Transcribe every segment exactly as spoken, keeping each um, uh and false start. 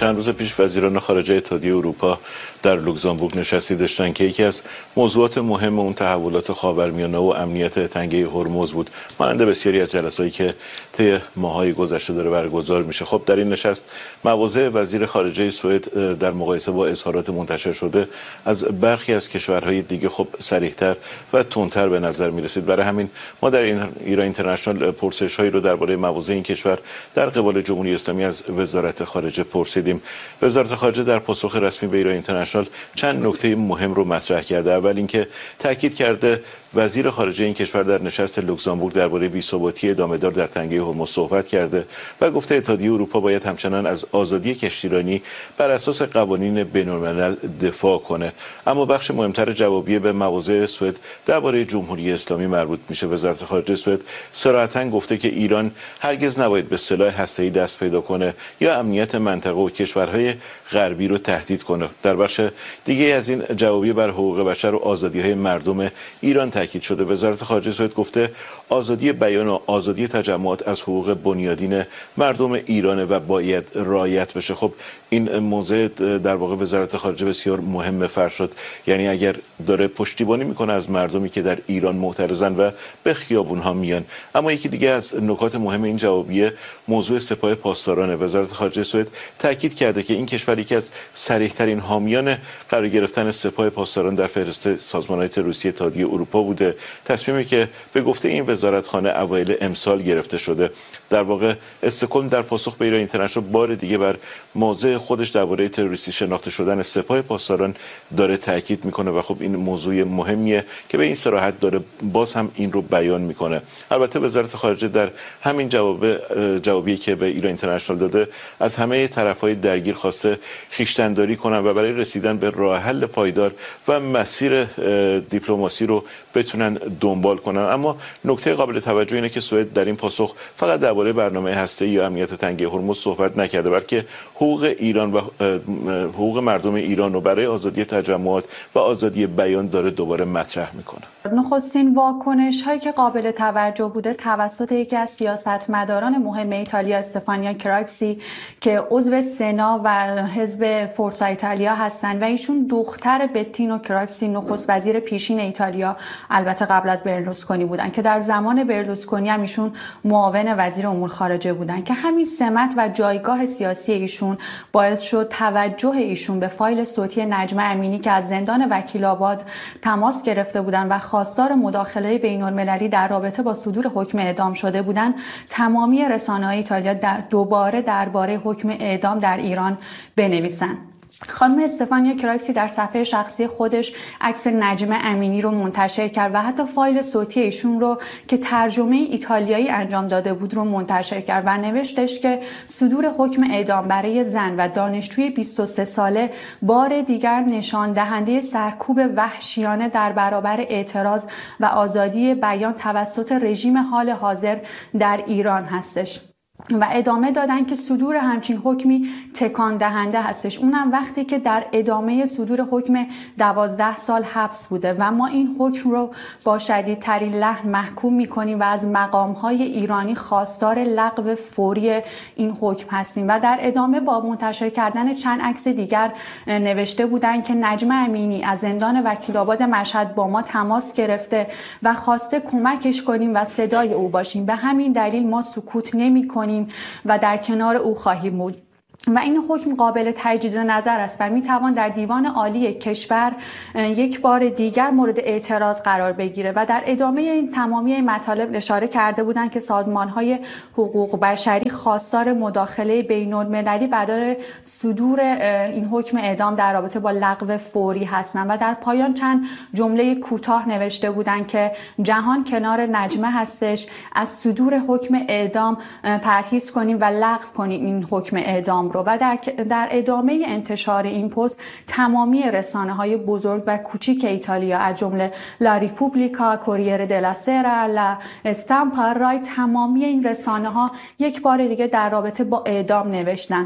چند روز پیش وزیران خارجه اتحادیه اروپا در لوکزامبورگ نشستی داشتن که یکی از موضوعات مهم اون تحولات خاورمیانه و امنیت تنگه هرمز بود، مانند بسیاری از جلساتی که طی ماه‌های گذشته داره برگزار میشه. خب در این نشست مواضع وزیر خارجه سوئد در مقایسه با اظهارات منتشر شده از برخی از کشورهای دیگه خب صریح‌تر و تندتر به نظر میرسید. برای همین ما در این ایران اینترنشنال پرسش‌هایی رو درباره مواضع این کشور در قبال جمهوری اسلامی از وزارت خارجه پرسیدیم. وزارت خارجه در پاسخ رسمی به ایران اینترنشنال چند نکته مهم رو مطرح کرده. اول اینکه تاکید کرده وزیر خارجه این کشور در نشست لوکزامبورگ درباره بی‌ثباتی ادامه‌دار در تنگه هرمز صحبت کرده و گفته اتحادیه اروپا باید همچنان از آزادی کشتیرانی بر اساس قوانین بین‌الملل دفاع کنه. اما بخش مهمتر جوابیه به مواضع سوئد درباره جمهوری اسلامی مربوط میشه. وزارت خارجه سوئد صراحتاً گفته که ایران هرگز نباید به سلاح هسته‌ای دست پیدا کنه یا امنیت منطقه و کشورهای غربی رو تهدید کنه. در بخش دیگه از این جوابیه بر حقوق بشر و آزادی‌های مردم ایران تاکید شده. وزارت خارجه سوئد گفته آزادی بیان و آزادی تجمعات از حقوق بنیادین مردم ایران و باید رعایت بشه. خب این موضوع در واقع وزارت خارجه بسیار مهم فرض شد، یعنی اگر داره پشتیبانی میکنه از مردمی که در ایران معترضن و به خیابونها میان. اما یکی دیگه از نکات مهم این جوابیه موضوع سپاه پاسداران. وزارت خارجه سوئد تاکید کرده که این کشور یکی از صریح‌ترین حامیان قرار گرفتن سپاه پاسداران در فهرست سازمان‌های تروریستی اتحادیه اروپا بوده، تصمیمی که به گفته این وزارتخانه اوایل امسال گرفته شده. در واقع استکهلم در پاسخ به ایران اینترنشنال بار دیگه بر موضع خودش درباره تروریستی شناخته شدن سپاه پاسداران داره تاکید میکنه و خب این موضوع مهمیه که به این صراحت داره باز هم این رو بیان میکنه. البته وزارت خارجه در همین جواب جوابی که به ایران اینترنشنال داده از همه طرف‌های درگیر خواسته خویشتن‌داری کنن و برای رسیدن به راه حل پایدار و مسیر دیپلماسی رو بتونن دنبال کنن. اما نکته قابل توجه اینه که سوئد در این پاسخ فقط درباره برنامه هسته‌ای یا امنیت تنگه هرمز صحبت نکرده، بلکه حقوق ایران و حقوق مردم ایران رو برای آزادی تجمعات و آزادی بیان داره دوباره مطرح میکنه. نخستین واکنش هایی که قابل توجه بوده توسط یکی از سیاستمداران مهم ایتالیا استفانیا کراکسی که عضو سنا و حزب فورسا ایتالیا هستند و ایشون دختر بتینو کراکسی نخست وزیر پیشین ایتالیا البته قبل از برلوسکونی بودن که در زمان برلوسکونی هم ایشون معاون وزیر امور خارجه بودن که همین سمت و جایگاه سیاسی ایشون باعث شد توجه ایشون به فایل صوتی نجمه امینی که از زندان وکیل‌آباد تماس گرفته بودن و خواستار مداخله بین‌المللی در رابطه با صدور حکم اعدام شده بودن تمامی رسانه‌های ایتالیا در دوباره درباره حکم اعدام در ایران بنویسن. خانم استفانیا کراکسی در صفحه شخصی خودش عکس نجمه امینی رو منتشر کرد و حتی فایل صوتی ایشون رو که ترجمه ایتالیایی انجام داده بود رو منتشر کرد و نوشتش که صدور حکم اعدام برای زن و دانشجوی بیست و سه ساله بار دیگر نشان دهنده سرکوب وحشیانه در برابر اعتراض و آزادی بیان توسط رژیم حال حاضر در ایران هستش. و ادامه دادن که صدور همچین حکمی تکان دهنده هستش، اونم وقتی که در ادامه صدور حکم دوازده سال حبس بوده و ما این حکم رو با شدیدترین لحن محکوم میکنیم و از مقامهای ایرانی خواستار لغو فوری این حکم هستیم. و در ادامه با منتشر کردن چند عکس دیگر نوشته بودن که نجمه امینی از زندان وکیل‌آباد مشهد با ما تماس گرفته و خواسته کمکش کنیم و صدای او باشیم، به همین دلیل ما سکوت نمی‌کنیم و در کنار او خواهیم بود. و این حکم قابل تجدید نظر است و میتوان در دیوان عالی کشور یک بار دیگر مورد اعتراض قرار بگیره. و در ادامه این تمامی مطالب اشاره کرده بودند که سازمان‌های حقوق بشری خواستار مداخله بین‌المللی برای صدور این حکم اعدام در رابطه با لغو فوری هستند و در پایان چند جمله کوتاه نوشته بودند که جهان کنار نجمه هستش، از صدور حکم اعدام پرهیز کنیم و لغو کنیم این حکم اعدام رو. و در, در ادامه انتشار این پست تمامی رسانه‌های بزرگ و کوچیک ایتالیا از جمله لا ریپوبلیکا، کوریره دلا سرا، لا استامپا رای، تمامی این رسانه‌ها یک بار دیگه در رابطه با اعدام نوشتن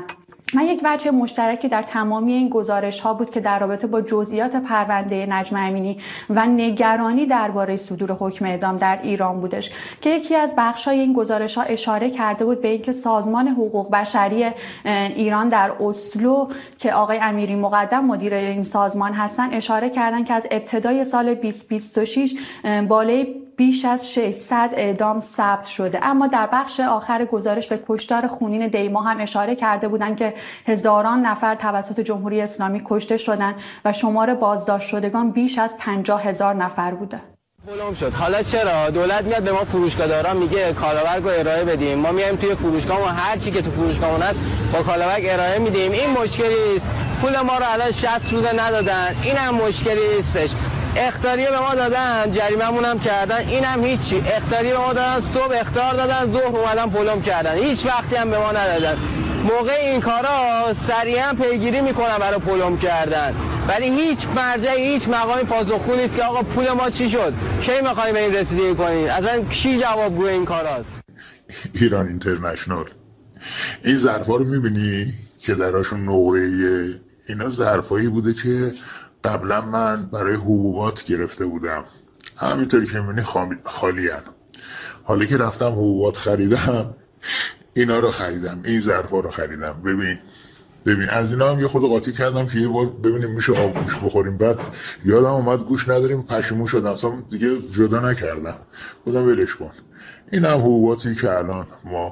و یک وجه مشترکی در تمامی این گزارش ها بود که در رابطه با جزئیات پرونده نجم امینی و نگرانی درباره صدور حکم اعدام در ایران بودش که یکی از بخش‌های این گزارش ها اشاره کرده بود به اینکه سازمان حقوق بشری ایران در اسلو که آقای امیری مقدم مدیر این سازمان هستن اشاره کردن که از ابتدای سال بیست بیست و شش بالای بیش از ششصد اعدام ثبت شده. اما در بخش آخر گزارش به کشتار خونین دیما هم اشاره کرده بودند که هزاران نفر توسط جمهوری اسلامی کشته شدند و شمار بازداشت شدگان بیش از پنجاه هزار نفر بوده. بلوم شد. حالا چرا دولت میاد به ما فروشگاه‌دارا میگه کالاورگ رو ارائه بدیم، ما میایم توی فروشگاه و هر چی که تو فروشگاهمون هست با کالاورگ ارائه میدیم، این مشکلی است. پول ما رو الان شصت روزه ندادن، اینم مشکلی نیستش. اخطاریه به ما دادن، جریمه‌مون هم کردن، اینم هیچی. اخطاریه به ما دادن، صبح اخطار دادن، ظهر اومدن پلم کردن، هیچ وقتی هم به ما ندادن. موقع این کارا سریعا پیگیری میکنن برای پلم کردن، ولی هیچ مرجعی هیچ مقامی پاسخگو نیست که آقا پول ما چی شد، کی میخوایم به این رسیدگی کنین، اصلا کی جوابگوی این کاراست؟ ایران اینترنشنال این ظرفا رو میبینی که دراشون نقره اینا ظرفایی بوده که قبلا من برای حبوبات گرفته بودم، همینطوری که میبینی خالی هن. حالا که رفتم حبوبات خریدم اینا رو خریدم، این ظرفا رو خریدم. ببین ببین از اینا هم یه خود قاطی کردم که یه بار ببینیم میشه آب گوش بخوریم، بعد یادم اومد گوش نداریم، پشیمون شدم، اصلا دیگه جدا نکردم، بودم ولش کن. این هم حبوباتی که الان ما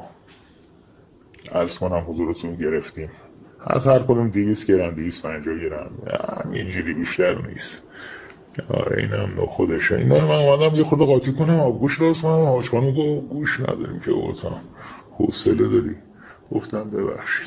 عرض کنم حضورتون گرفتیم، از هر کدوم دویست گرم دویست و پنجاه گرم، اینجوری بیشتر نیست. آره این هم نو خودشه. اینا رو من اومدم یه خورده قاطی کنم، آب گوش درست کنم. حاج خانم گفت گوش نداریم که اوتا حوصله داری؟ گفتم ببخشید.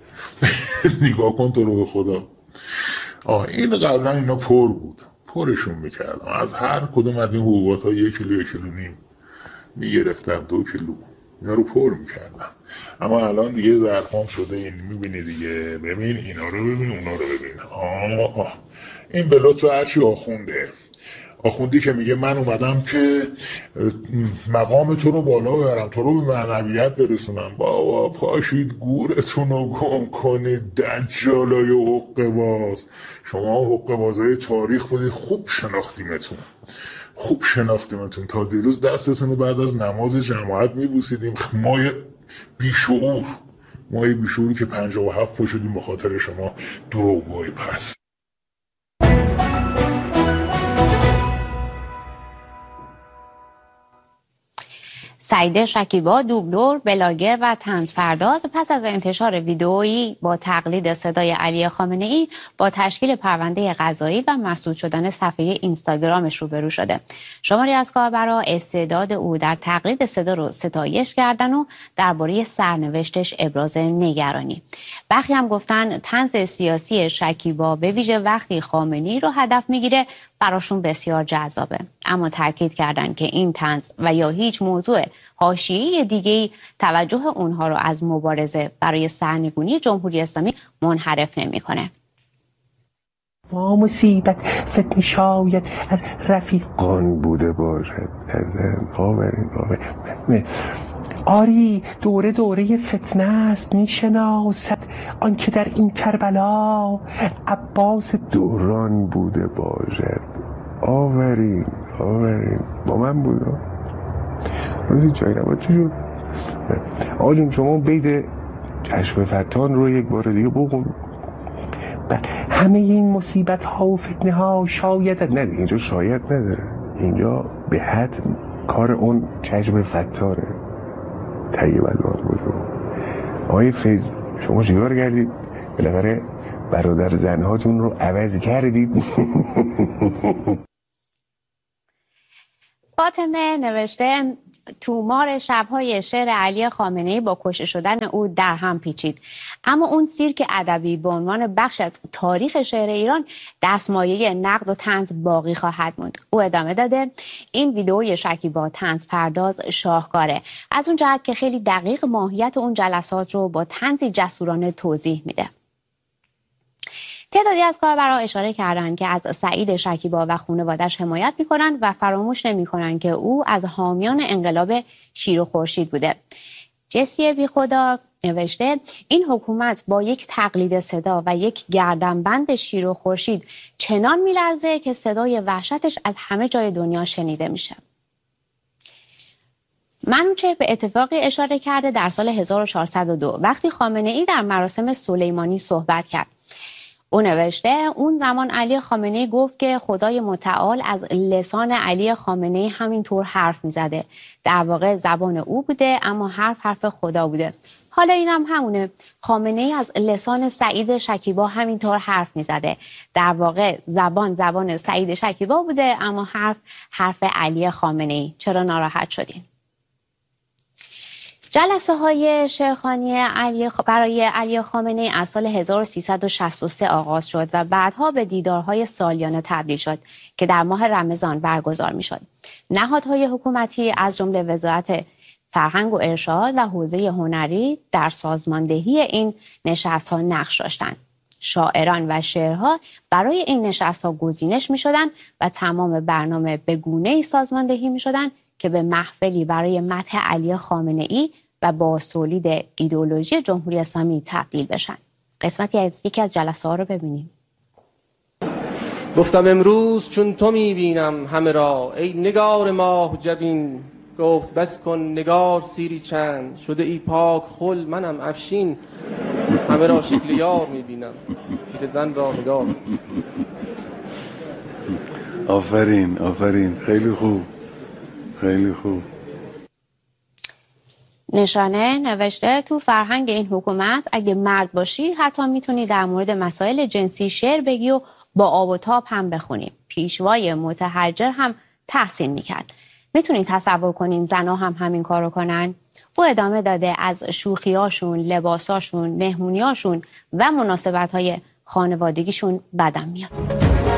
نگاه کن تو رو به خدا. آه این قبلا اینا پر بود، پرشون میکردم، از هر کدوم از این حبوبات ها یک کیلو یک کیلو نیم میگرفتم، دو کیلو اینا رو پر میکردم. اما الان دیگه ظرفام شده، این میبینی دیگه، ببین اینا رو ببین اونا رو ببین. آه آه این به لطف هرچی آخونده آخوندی که میگه من اومدم که مقام تو رو بالا ببرم، تو رو به معنویت برسونم. بابا پاشید گورتون رو گم کنید دجالای و حقه باز. شما حقه بازای تاریخ بودید، خوب شناختیمتون خوب شناختیمتون تا دیروز دستتون رو بعد از نماز جماعت میبوسیدیم. مای بیشعور مای بیشعوری که پنجاه و هفت پا شدیم به خاطر شما دروغگوی پس. سعیده شکیبا، دوبلور، بلاگر و طنزپرداز پس از انتشار ویدئویی با تقلید صدای علی خامنه‌ای با تشکیل پرونده قضایی و مسدود شدن صفحه اینستاگرامش روبرو شده. شماری از کاربران استعداد او در تقلید صدا رو ستایش کردن و درباره سرنوشتش ابراز نگرانی. برخی هم گفتن طنز سیاسی شکیبا به ویژه وقتی خامنه‌ای رو هدف میگیره براشون بسیار جذابه، اما تاکید کردن که این طنز و یا هیچ موضوع حاشیه‌ای دیگه‌ای توجه اونها رو از مبارزه برای سرنگونی جمهوری اسلامی منحرف نمی‌کنه. وا مصیبت فتنه شاید از رفیقان بوده باشد. آورین آورین آری دوره دوره فتنه است، میشناسد آنچه در این کربلا عباس دوران بوده باشد. آورین آورین با من بوده روزی جای نبود. چی شد؟ آجون شما بیت چشم فتان رو یک بار دیگه بخون. همه این مصیبت ها و فتنه ها شاید نه، اینجا شاید نداره، اینجا به حد کار اون چشم فتاره. طیب الوان بوده. آقای فیض شما چیکار کردید؟ بالاخره برادر زنهاتون رو عوض کردید. فاطمه نوشته تومار شب‌های شعر علی خامنه‌ای با کشته شدن او در هم پیچید، اما اون سیرک ادبی به عنوان بخش از تاریخ شعر ایران دستمایه نقد و طنز باقی خواهد موند. او ادامه داده این ویدئوی شکیبا طنزپرداز شاهکاره، از اون جهت که خیلی دقیق ماهیت اون جلسات رو با طنزی جسورانه توضیح میده. تعدادی از کاربران اشاره کردند که از سعید شکیبا و خانواده‌اش حمایت می‌کنند و فراموش نمی‌کنند که او از حامیان انقلاب شیر و خورشید بوده. جسی بی خدا نوشته این حکومت با یک تقلید صدا و یک گردنبند شیر و خورشید چنان میلرزه که صدای وحشتش از همه جای دنیا شنیده میشه. منوچهر به اتفاقی اشاره کرده در سال هزار و چهارصد و دو وقتی خامنه ای در مراسم سلیمانی صحبت کرد. او نوشته اون زمان علی خامنه ای گفت که خدای متعال از لسان علی خامنه ای همینطور حرف میزده. در واقع زبان او بوده اما حرف حرف خدا بوده. حالا اینم هم همونه. خامنه ای از لسان سعید شکیبا همینطور حرف میزده. در واقع زبان زبان سعید شکیبا بوده اما حرف حرف علی خامنه ای. چرا ناراحت شدین؟ جلسه های شعرخوانی علی خ... برای علی خامنه ای از سال هزار و سیصد و شصت و سه آغاز شد و بعدها به دیدارهای سالیانه تبدیل شد که در ماه رمضان برگزار می شد. نهادهای حکومتی از جمله وزارت فرهنگ و ارشاد و حوزه هنری در سازماندهی این نشست ها نقش داشتند. شاعران و شعرها برای این نشست ها گزینش می شدند و تمام برنامه به گونه‌ای سازماندهی می شدند که به محفلی برای مدح علی خامنه ای و با تولید ایدئولوژی جمهوری اسلامی تبدیل بشن. قسمتی از یکی از جلسه ها رو ببینیم. گفتم امروز چون تو میبینم همه را ای نگار ماه جبین، گفت بس کن نگار سیری چند، شده ای پاک خل منم افشین، همه را شکل یار میبینم پیرزن را نگار. آفرین آفرین، خیلی خوب خیلی خوب. نشانه نوشته تو فرهنگ این حکومت اگه مرد باشی حتی میتونی در مورد مسائل جنسی شعر بگی و با آب و تاب هم بخونی. پیشوای متحجر هم تحسین میکرد. میتونید تصور کنین زنها هم همین کارو کنن؟ او ادامه داده از شوخیاشون، لباساشون، مهمونیاشون و مناسبت‌های خانوادگیشون بدم میاد.